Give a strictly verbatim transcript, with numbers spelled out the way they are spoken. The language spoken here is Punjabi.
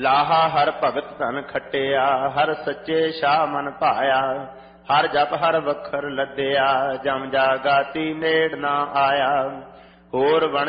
ਲਾਹਾ ਹਰ ਭਗਤ ਧਨ ਖਟਿਆ, ਹਰ ਸੱਚੇ ਸ਼ਾਹ ਮਨ ਭਾਇਆ। ਹਰ ਜਪ ਹਰ ਵਖਰ ਲੱਦਿਆ, ਜਮ ਜਾਗਾਤੀ ਨੇੜ ਨਾ ਆਇਆ। ਹੋਰ ਵਣ